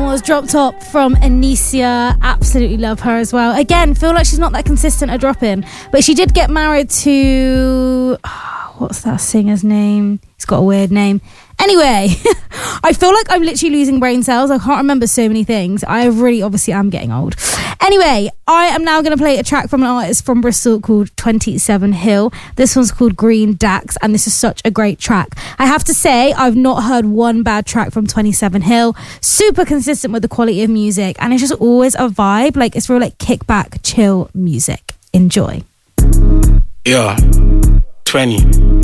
was Drop Top from Anicia. Absolutely love her as well. Again, feel like she's not that consistent at dropping, but she did get married to... what's that singer's name? He's got a weird name. Anyway, I feel like I'm literally losing brain cells. I can't remember so many things. I really obviously am getting old. Anyway, I am now going to play a track from an artist from Bristol called 27 Hill. This one's called Green Dax, and this is such a great track. I have to say, I've not heard one bad track from 27 Hill. Super consistent with the quality of music, and it's just always a vibe. Like, it's real, like, kick back, chill music. Enjoy. Yeah, 20.